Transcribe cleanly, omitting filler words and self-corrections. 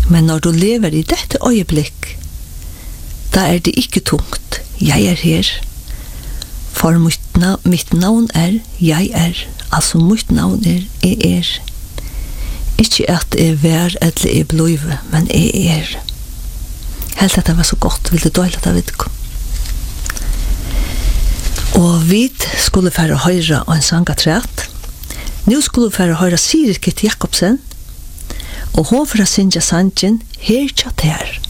Men når du lever i dette øyeblikk, da det ikke tungt. Jeg her. For mitt navn jeg. Altså mitt navn jeg. Ikke at jeg vær eller jeg bløyve, men jeg. Helt at det var så godt, vil det døyla det vet. Og vi skulle fære høyre og en sangatræt. Nå skulle vi fære høyre Siri Kitt Jakobsen, og hun fra Sinja Sanjen her tjatt her.